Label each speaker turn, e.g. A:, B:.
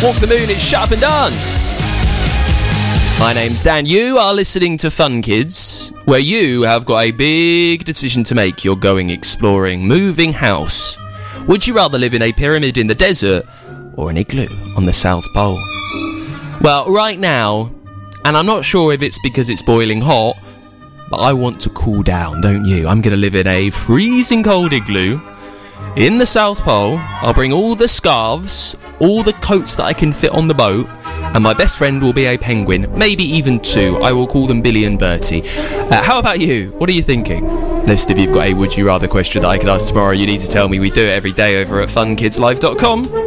A: Walk the Moon, it's Shut Up and Dance. My name's Dan. You are listening to Fun Kids, where you have got a big decision to make. You're going exploring, moving house. Would you rather live in a pyramid in the desert or an igloo on the South Pole? Well, right now, and I'm not sure if it's because it's boiling hot, but I want to cool down, don't you? I'm going to live in a freezing cold igloo in the South Pole. I'll bring all the scarves, all the coats that I can fit on the boat, and my best friend will be a penguin, maybe even two. I will call them Billy and Bertie. How about you? What are you thinking? List, if you've got a would you rather question that I could ask tomorrow, you need to tell me. We do it every day over at funkidslive.com.